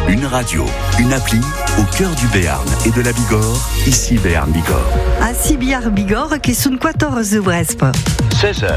Une radio, une appli au cœur du Béarn et de la Bigorre, ici Béarn Bigorre. A Sibiar Bigorre, qui sont 14 Brest. 16h.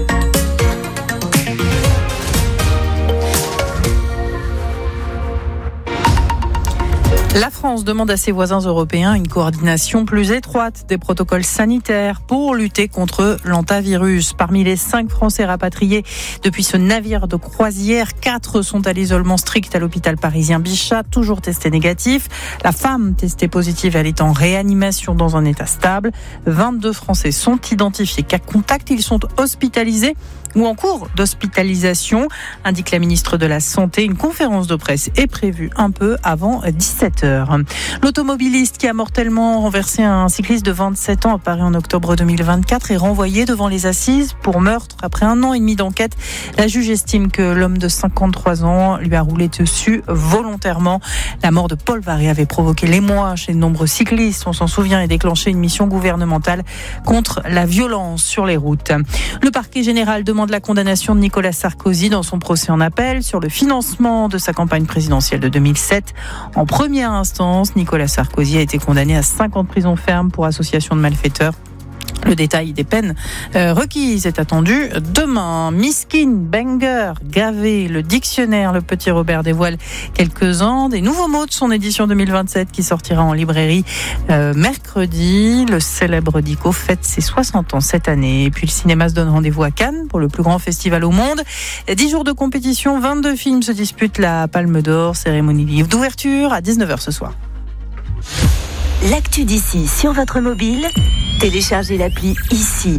La France demande à ses voisins européens une coordination plus étroite des protocoles sanitaires pour lutter contre l'hantavirus. Parmi les 5 Français rapatriés depuis ce navire de croisière, 4 sont à l'isolement strict à l'hôpital parisien Bichat, toujours testés négatifs. La femme testée positive, elle est en réanimation dans un état stable. 22 Français sont identifiés cas contact. Ils sont hospitalisés ou en cours d'hospitalisation, indique la ministre de la Santé. Une conférence de presse est prévue un peu avant 17h. L'automobiliste qui a mortellement renversé un cycliste de 27 ans à Paris en octobre 2024 est renvoyé devant les assises pour meurtre. Après 1 an et demi d'enquête, la juge estime que l'homme de 53 ans lui a roulé dessus volontairement. La mort de Paul Varé avait provoqué l'émoi chez de nombreux cyclistes, on s'en souvient, et déclenché une mission gouvernementale contre la violence sur les routes. Le parquet général demande la condamnation de Nicolas Sarkozy dans son procès en appel sur le financement de sa campagne présidentielle de 2007. En première instance, Nicolas Sarkozy a été condamné à 5 ans de prison ferme pour association de malfaiteurs. Le détail des peines requises est attendu demain. Miskin, banger, gavé, le dictionnaire, le petit Robert dévoile quelques-uns des nouveaux mots de son édition 2027 qui sortira en librairie mercredi. Le célèbre Dico fête ses 60 ans cette année. Et puis le cinéma se donne rendez-vous à Cannes pour le plus grand festival au monde. 10 jours de compétition, 22 films se disputent la Palme d'Or, cérémonie livre d'ouverture à 19h ce soir. L'actu d'ici sur votre mobile, téléchargez l'appli ici.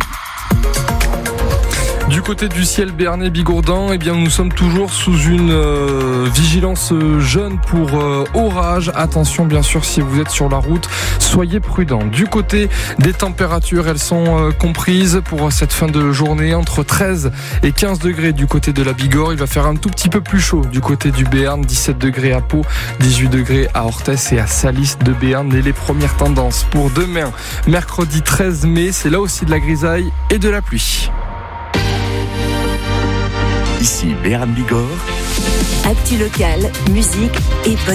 Du côté du ciel béarnais bigourdan, eh bien nous sommes toujours sous une vigilance jaune pour orage. Attention bien sûr si vous êtes sur la route, soyez prudents. Du côté des températures, elles sont comprises pour cette fin de journée entre 13 et 15 degrés du côté de la Bigorre. Il va faire un tout petit peu plus chaud du côté du Béarn, 17 degrés à Pau, 18 degrés à Orthès et à Salis de Béarn. Et les premières tendances pour demain, mercredi 13 mai, c'est là aussi de la grisaille et de la pluie. Ici Béarn Bigorre. Actu locale, musique et bonne